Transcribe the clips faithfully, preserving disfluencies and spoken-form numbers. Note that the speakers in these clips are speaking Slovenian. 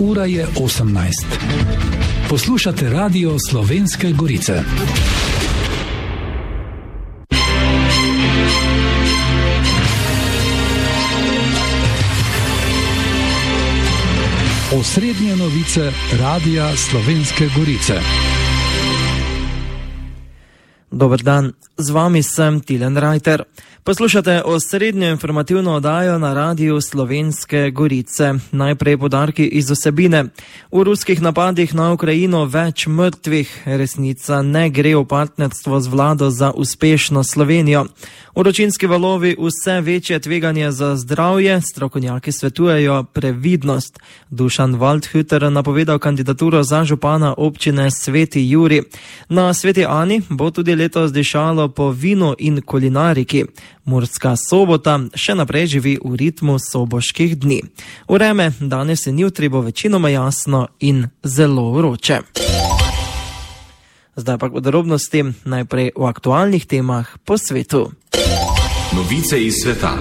Ura je osemnajst. Poslušate Radio Slovenske Gorice. Osrednje novice Radia Slovenske Gorice. Dober dan, z vami sem Tilen Rajter. Poslušate osrednjo informativno oddajo na Radiju Slovenske Gorice. Najprej podarki iz vsebine. V ruskih napadih na Ukrajino več mrtvih. Resnica ne gre v partnerstvo z vlado za uspešno Slovenijo. Vročinski valovi vse večje tveganje za zdravje, strokovnjaki svetujejo previdnost. Dušan Waldhütter napovedal kandidaturo za župana občine Sveti Jurij. Na Sveti Ani bo tudi letos dišalo po vinu in kulinariki. Murska Sobota še naprej živi v ritmu soboških dni. Vreme danes in jutri bo večinoma jasno in zelo vroče. Zdaj pa k podrobnosti, najprej o aktualnih temah po svetu. Novice iz sveta.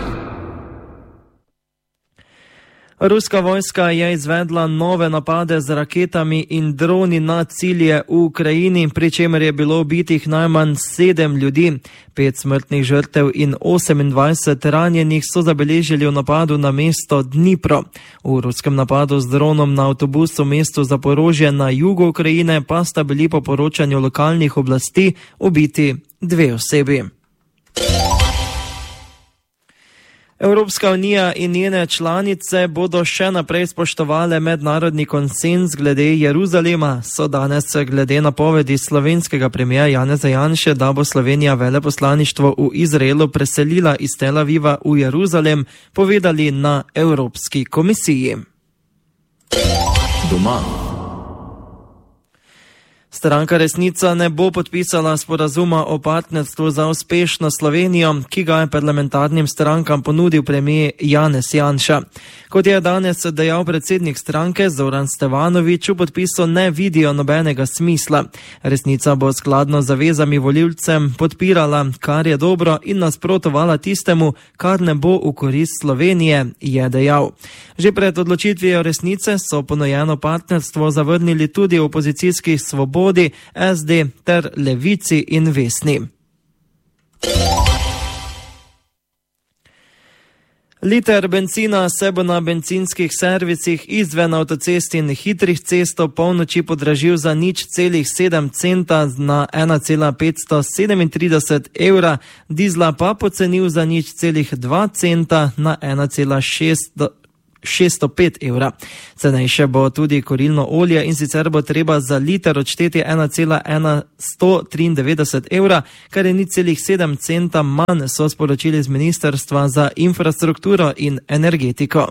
Ruska vojska je izvedla nove napade z raketami in droni na cilje v Ukrajini, pri čemer je bilo ubitih najmanj sedem ljudi. Pet smrtnih žrtev in osemindvajset ranjenih so zabeležili v napadu na mesto Dnipro. V ruskem napadu z dronom na avtobus v mestu Zaporožje na jugu Ukrajine pa sta bili po poročanju lokalnih oblasti ubiti dve osebi. Evropska unija in njene članice bodo še naprej spoštovale mednarodni konsenz glede Jeruzalema, so danes glede napovedi slovenskega premierja Janeza Janše, da bo Slovenija veleposlaništvo v Izraelu preselila iz Tel Aviva v Jeruzalem, povedali na Evropski komisiji. Doma. Stranka Resnica ne bo podpisala sporazuma o partnerstvu za uspešno Slovenijo, ki ga je parlamentarnim strankam ponudil premier Janez Janša. Kot je danes dejal predsednik stranke Zoran Stevanović, v podpisu ne vidijo nobenega smisla. Resnica bo skladno z zavezami volivcem podpirala, kar je dobro, in nasprotovala tistemu, kar ne bo v korist Slovenije, je dejal. Že pred odločitvijo Resnice so ponujeno partnerstvo zavrnili tudi opozicijskih Svobod, es de ter Levici in Vesni. Liter bencina se bo na bencinskih servisih izven avtocest in hitrih cest ob polnoči podražil za nič celih sedem centa na ena cela petsto sedemintrideset evra, dizla pa pocenil za nič celih dva centa na ena cela šeststo pet evra. Cenejše bo tudi kurilno olje, in sicer bo treba za liter odšteti ena cela sto triindevetdeset evra, kar je nič celih sedem centa manj, so sporočili z Ministrstva za infrastrukturo in energetiko.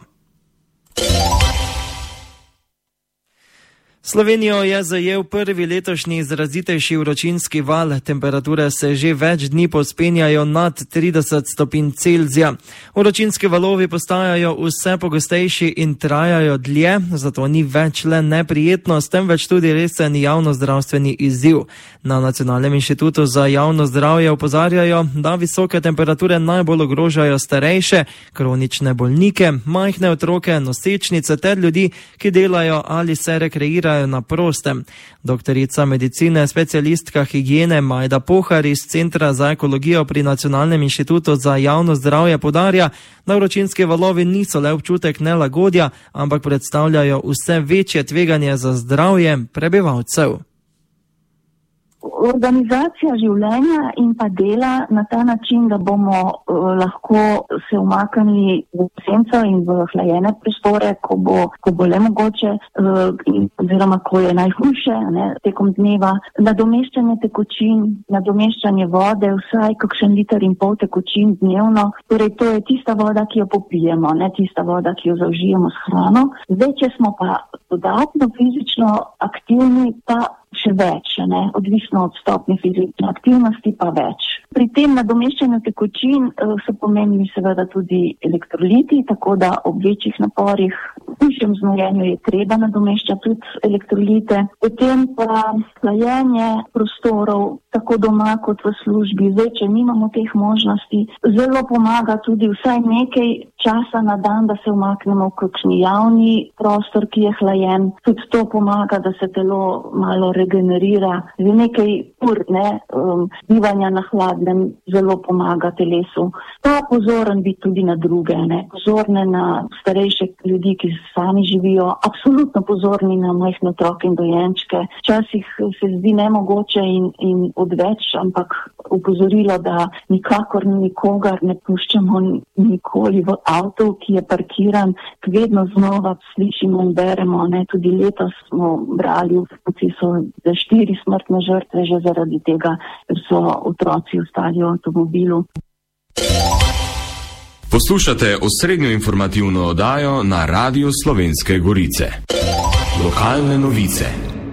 Slovenijo je zajel prvi letošnji izrazitejši vročinski val. Temperature se že več dni povzpenjajo nad trideset stopinj Celzija. Vročinski valovi postajajo vse pogostejši in trajajo dlje, zato ni več le neprijetnost, temveč tudi resen javnozdravstveni izziv. Na Nacionalnem inštitutu za javno zdravje opozarjajo, da visoke temperature najbolj ogrožajo starejše, kronične bolnike, majhne otroke, nosečnice ter ljudi, ki delajo ali se rekreirajo na prostem. Doktorica medicine, specialistka higiene Majda Pohar iz Centra za ekologijo pri Nacionalnem inštitutu za javno zdravje podarja, da vročinski valovi niso le občutek nelagodja, ampak predstavljajo vse večje tveganje za zdravje prebivalcev. Organizacija življenja in pa dela na ta način, da bomo uh, lahko se umaknili v senco in v hlajene prostore, ko bo, ko bo le mogoče, uh, oziroma ko je najhujše, ne, tekom dneva. Nadomeščanje tekočin, nadomeščanje vode, vsaj kakšen liter in pol tekočin dnevno. Torej, to je tista voda, ki jo popijemo, ne tista voda, ki jo zaužijemo s hrano. Zdaj, če smo pa dodatno fizično aktivni, pa še več, ne? Odvisno od stopnje fizične aktivnosti pa več. Pri tem nadomeščanju tekočin so pomembni seveda tudi elektroliti, tako da ob večjih naporih hujšem znojenju je treba nadomeščati tudi elektrolite. Potem pa hlajenje prostorov, tako doma kot v službi. Zdaj, če nimamo teh možnosti, zelo pomaga tudi vsaj nekaj časa na dan, da se umaknemo v kakšni javni prostor, ki je hlajen. Tudi to pomaga, da se telo malo regenerira. Že nekaj ur, ne, um, bivanja na hladnem zelo pomaga telesu. Pa pozoren biti tudi na druge, ne, pozorne na starejše ljudi, ki sami živijo, absolutno pozorni na majhne otroke in dojenčke. Včasih se zdi nemogoče in, in odveč, ampak upozorilo, da nikakor nikogar ne puščamo nikoli v avtu, ki je parkiran, vedno znova slišimo in beremo, ne, tudi letos smo brali v procesu za štiri smrtne žrtve že zaradi tega, ker so otroci ostali v avtomobilu. Poslušate osrednjo informativno oddajo na Radiu Slovenske Gorice. Lokalne novice.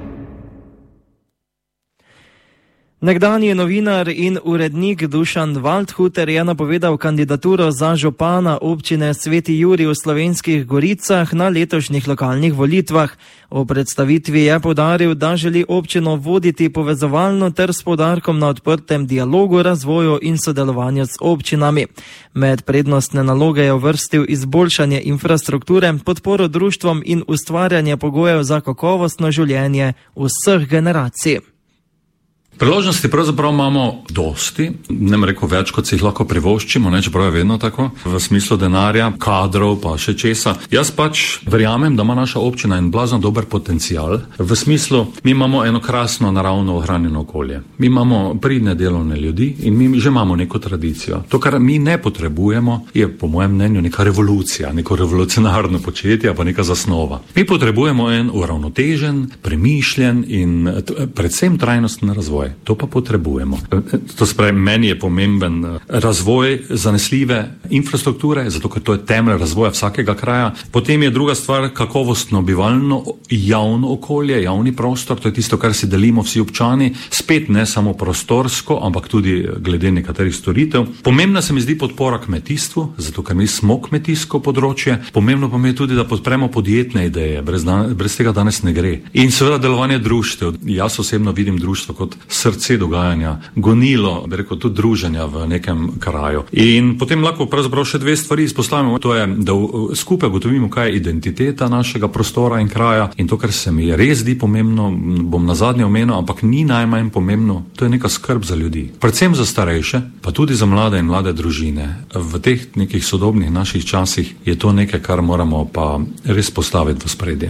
Nekdanji novinar in urednik Dušan Waldhuter je napovedal kandidaturo za župana občine Sveti Jurij v Slovenskih Goricah na letošnjih lokalnih volitvah. V predstavitvi je poudaril, da želi občino voditi povezovalno ter s poudarkom na odprtem dialogu, razvoju in sodelovanju s občinami. Med prednostne naloge je uvrstil izboljšanje infrastrukture, podporo društvom in ustvarjanje pogojev za kakovostno življenje vseh generacij. Priložnosti pravzaprav imamo dosti, ne bom rekel več, kot si jih lahko privoščimo, ne, čeprav je vedno tako, v smislu denarja, kadrov pa še česa. Jaz pač verjamem, da ima naša občina en blazno dober potencial, v smislu, mi imamo eno krasno naravno ohranjeno okolje. Mi imamo pridne delovne ljudi in mi že imamo neko tradicijo. To, kar mi ne potrebujemo, je po mojem mnenju neka revolucija, neko revolucionarno početje, pa neka zasnova. Mi potrebujemo en uravnotežen, premišljen in predvsem trajnosten razvoj. To pa potrebujemo. To spravi, meni je pomemben razvoj zanesljive infrastrukture, zato ker to je temelj razvoja vsakega kraja. Potem je druga stvar kakovostno bivalno javno okolje, javni prostor, to je tisto, kar si delimo vsi občani, spet ne samo prostorsko, ampak tudi glede nekaterih storitev. Pomembna se mi zdi podpora kmetijstvu, zato ker mi smo kmetijsko področje. Pomembno pa mi je tudi, da podpremo podjetne ideje, brez, dan, brez tega danes ne gre. In seveda delovanje društev. Jaz osebno vidim društvo kot srce dogajanja, gonilo, bi rekel, tudi druženja v nekem kraju. In potem lahko pravzaprav še dve stvari izpostavimo, to je, da skupaj gotovimo, kaj je identiteta našega prostora in kraja in to, kar se mi res zdi pomembno, bom nazadnje omenil, ampak ni najmanj pomembno, to je neka skrb za ljudi. Predvsem za starejše, pa tudi za mlade in mlade družine. V teh nekih sodobnih naših časih je to nekaj, kar moramo pa res postaviti v spredje.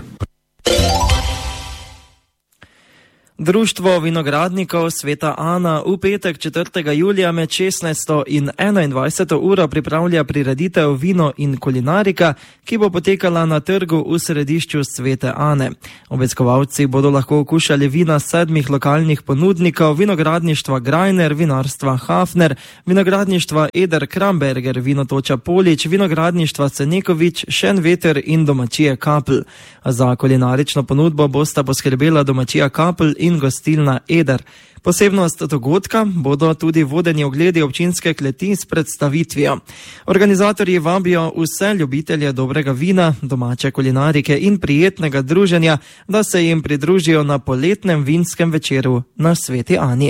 Društvo vinogradnikov Sveta Ana v petek četrtega julija med šestnajsto in enaindvajseto uro pripravlja prireditev Vino in kulinarika, ki bo potekala na trgu v središču Svete Ane. Obiskovalci bodo lahko okušali vina sedmih lokalnih ponudnikov: vinogradništva Grajner, vinarstva Hafner, vinogradništva Eder Kramberger, vinotoča Polič, vinogradništva Cenekovič, Šenveter in domačije Kapl. Za kulinarično ponudbo bosta poskrbela domačija Kapl in gostilna Eder. Posebnost dogodka bodo tudi vodeni ogledi občinske kleti s predstavitvijo. Organizatorji vabijo vse ljubitelje dobrega vina, domače kulinarike in prijetnega druženja, da se jim pridružijo na poletnem vinskem večeru na Sveti Ani.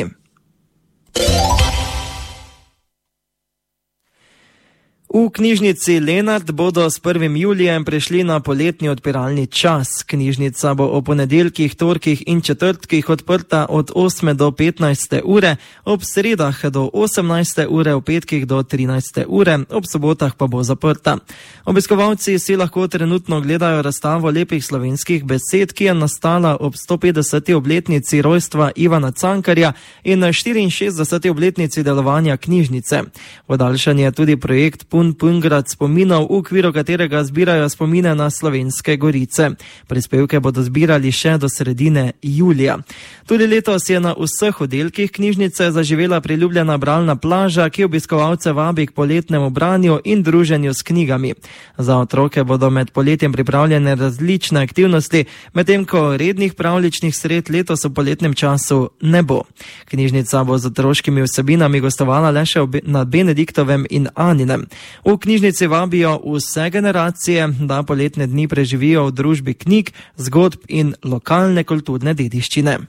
V knjižnici Lenart bodo s prvim julijem prešli na poletni odpiralni čas. Knjižnica bo ob ponedeljkih, torkih in četrtkih odprta od osme do petnajste ure, ob sredah do osemnajste ure, v petkih do trinajste ure, ob sobotah pa bo zaprta. Obiskovalci si lahko trenutno gledajo razstavo lepih slovenskih besed, ki je nastala ob stopetdeseti obletnici rojstva Ivana Cankarja in štiriinšestdeseti obletnici delovanja knjižnice. Podaljšan je tudi projekt Pun Pungrad spominov, v okviru katerega zbirajo spomine na Slovenske Gorice. Prispevke bodo zbirali še do sredine julija. Tudi letos je na vseh oddelkih knjižnice zaživela priljubljena bralna plaža, ki obiskovalce vabi k poletnemu branju in druženju s knjigami. Za otroke bodo med poletjem pripravljene različne aktivnosti, medtem ko rednih pravljičnih sred letos v poletnem času ne bo. Knjižnica bo z otroškimi vsebinami gostovala le še na Benediktovem in Aninem. V knjižnici vabijo vse generacije, da poletne dni preživijo v družbi knjig, zgodb in lokalne kulturne dediščine.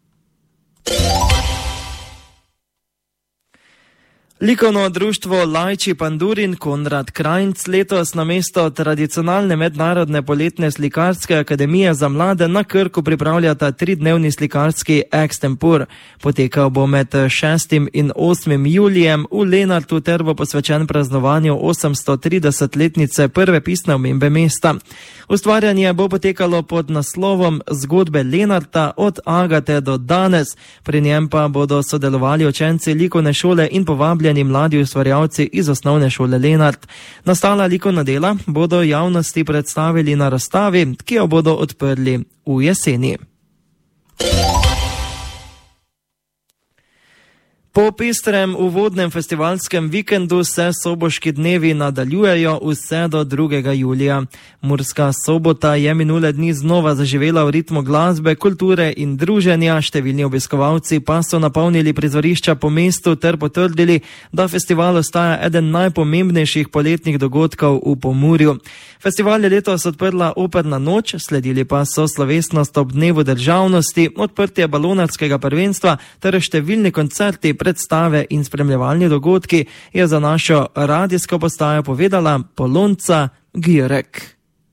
Likovno društvo Lajči Pandurin Konrad Krajnc letos namesto tradicionalne mednarodne poletne slikarske akademije za mlade na Krku pripravljata tridnevni slikarski extempor. Potekal bo med šestim in osmim julijem v Lenartu ter bo posvečen praznovanju osemstotridesetletnice prve pisne omembe mesta. Ustvarjanje bo potekalo pod naslovom Zgodbe Lenarta od Agate do danes. Pri njem pa bodo sodelovali učenci likovne šole in povabljeni mladi ustvarjalci iz osnovne šole Lenart. Nastala likovna dela bodo javnosti predstavili na razstavi, ki jo bodo odprli v jeseni. Po pestrem uvodnem festivalskem vikendu se Soboški dnevi nadaljujejo vse do drugega julija. Murska Sobota je minule dni znova zaživela v ritmu glasbe, kulture in druženja, številni obiskovalci pa so napolnili prizorišča po mestu ter potrdili, da festival ostaja eden najpomembnejših poletnih dogodkov v Pomurju. Festival je letos odprla operna noč, sledili pa so slovesnost ob dnevu državnosti, odprtje balonarskega prvenstva ter številni koncerti, predstave in spremljevalni dogodki, je za našo radijsko postajo povedala Polonca Gjurek.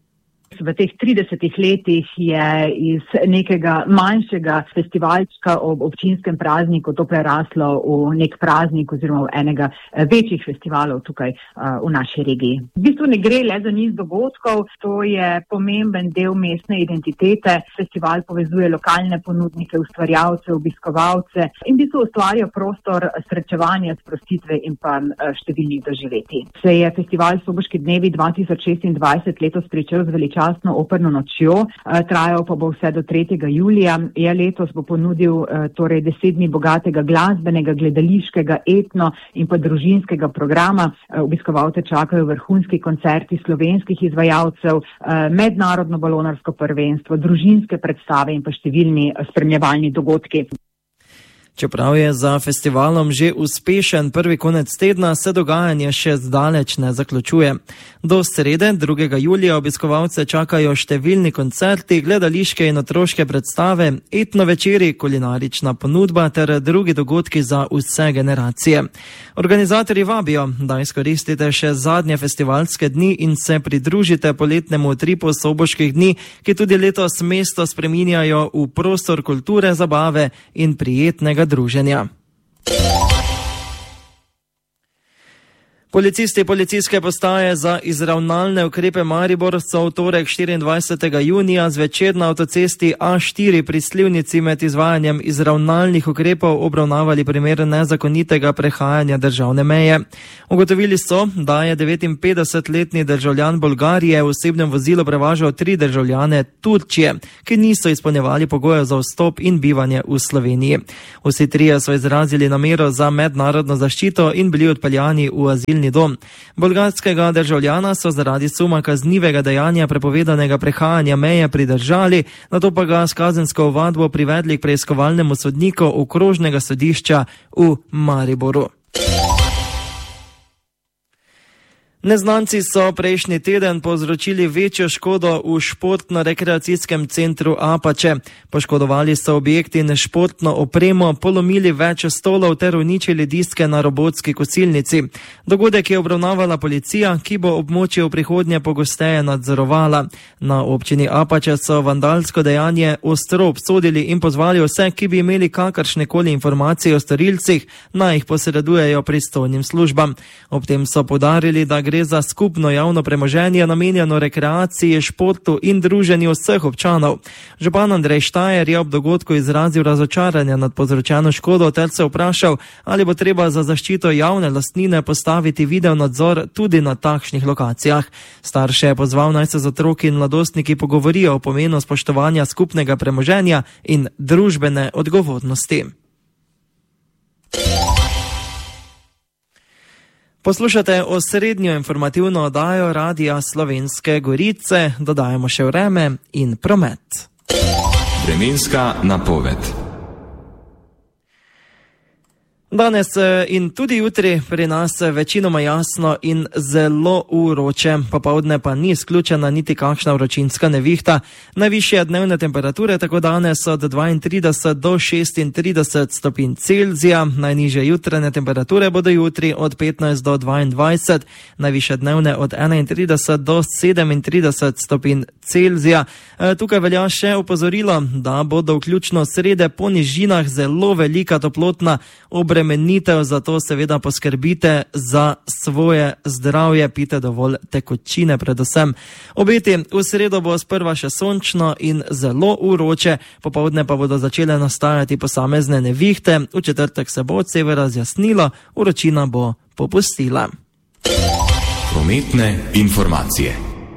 V teh tridesetih letih je iz nekega manjšega festivalčka ob občinskem prazniku to preraslo v nek praznik oziroma v enega večjih festivalov tukaj uh, v naši regiji. V bistvu ne gre le za niz dogodkov, to je pomemben del mestne identitete. Festival povezuje lokalne ponudnike, ustvarjalce, obiskovalce in v bistvu ustvarja prostor srečevanja, sprostitve in pa uh, številnih doživetij. Se je festival Soboški dnevi dva tisoč šestindvajset letos pričel z veličastno operno nočjo, trajal pa bo vse do tretjega julija. Je letos bo ponudil torej deset dni bogatega glasbenega, gledališkega, etno in pa družinskega programa. Obiskovalce čakajo vrhunski koncerti slovenskih izvajalcev, mednarodno balonarsko prvenstvo, družinske predstave in pa številni spremljevalni dogodki. Čeprav je za festivalom že uspešen prvi konec tedna, se dogajanje še zdaleč ne zaključuje. Do srede, drugega julija, obiskovalce čakajo številni koncerti, gledališke in otroške predstave, etno večeri, kulinarična ponudba ter drugi dogodki za vse generacije. Organizatorji vabijo, da izkoristite še zadnje festivalske dni in se pridružite poletnemu tripu Soboških dni, ki tudi letos mesto spreminjajo v prostor kulture, zabave in prijetnega druženja. Policisti policijske postaje za izravnalne ukrepe Maribor so v torek štiriindvajsetega junija zvečer na avtocesti A štiri pri Slivnici med izvajanjem izravnalnih ukrepov obravnavali primer nezakonitega prehajanja državne meje. Ugotovili so, da je devetinpetdesetletni državljan Bolgarije v osebnem vozilu prevažal tri državljane Turčije, ki niso izpolnjevali pogojev za vstop in bivanje v Sloveniji. Vsi trije so izrazili namero za mednarodno zaščito in bili odpeljani v azilni dom. Bolgarskega državljana so zaradi suma kaznivega dejanja prepovedanega prehajanja meje pridržali, nato pa ga s kazensko ovadbo privedli k preiskovalnemu sodniku okrožnega sodišča v Mariboru. Neznanci so prejšnji teden povzročili večjo škodo v športno-rekreacijskem centru Apače. Poškodovali so objekt in športno opremo, polomili več stolov ter uničili diske na robotski kosilnici. Dogodek je obravnavala policija, ki bo območje v prihodnje pogosteje nadzorovala. Na občini Apače so vandalsko dejanje ostro obsodili in pozvali vse, ki bi imeli kakršnekoli informacije o storilcih, naj jih posredujejo pristojnim službam. Ob tem so poudarili, da gre za skupno javno premoženje namenjeno rekreaciji, športu in druženju vseh občanov. Župan Andrej Štajer je ob dogodku izrazil razočaranje nad povzročeno škodo ter se vprašal, ali bo treba za zaščito javne lastnine postaviti video nadzor tudi na takšnih lokacijah. Starše je pozval, naj se z otroki in mladostniki pogovorijo o pomenu spoštovanja skupnega premoženja in družbene odgovornosti. Poslušate osrednjo informativno oddajo Radia Slovenske Gorice, dodajamo še vreme in promet. Vremenska napoved. Danes in tudi jutri pri nas večinoma jasno in zelo vroče, popoldne pa ni izključena niti kakšna vročinska nevihta. Najvišje dnevne temperature tako danes od dvaintrideset do šestintrideset stopinj Celzija, najnižje jutranje temperature bodo jutri od petnajst do dvaindvajset, najvišje dnevne od enaintrideset do sedemintrideset stopinj Celzija. Tukaj velja še opozorilo, da bodo vključno srede po nižinah zelo velika toplotna obremenitev. Premenitev, zato seveda poskrbite za svoje zdravje, pite dovolj tekočine predvsem. Obeti v sredo bo sprva še sončno in zelo vroče, popoldne pa bodo začele nastajati posamezne nevihte, v četrtek se bo od severa zjasnilo, vročina bo popustila. Prometne informacije.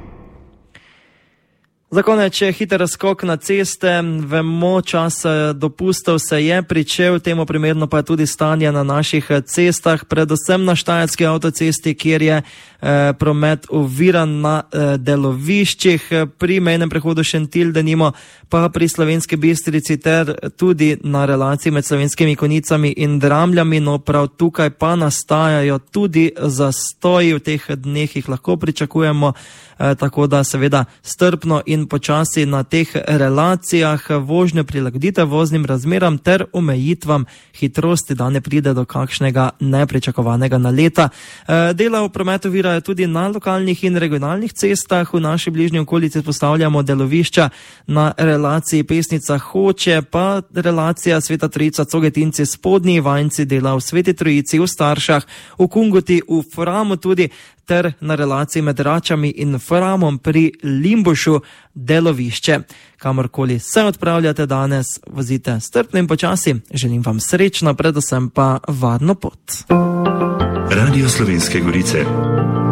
Za konec je hiter skok na ceste. Vemo, čas dopustov se je pričel, temu primerno pa je tudi stanje na naših cestah, predvsem na Štajerski avtocesti, kjer je eh, promet oviran na eh, deloviščih, pri mejnem prehodu Šentilj denimo, pa pri Slovenski Bistrici ter tudi na relaciji med Slovenskimi Konicami in Dramljami, no prav tukaj pa nastajajo tudi zastoji, v teh dneh jih lahko pričakujemo, eh, tako da seveda strpno in počasi na teh relacijah vožnjo prilagodite voznim razmeram ter omejitvam hitrosti, da ne pride do kakšnega nepričakovanega naleta. Dela v prometu virajo tudi na lokalnih in regionalnih cestah. V naši bližnji okolici postavljamo delovišča na relaciji Pesnica Hoče, pa relacija Sveta Trojica Cogetinci Spodnji Ivanjci, dela v Sveti Trojici, v Staršah, v Kungoti, v Framu tudi, ter na relaciji med Račami in Framom pri Limbušu delovišče. Kamorkoli se odpravljate danes, vozite strpno in počasi. Želim vam srečno, predvsem pa varno pot. Radio Slovenske Gorice.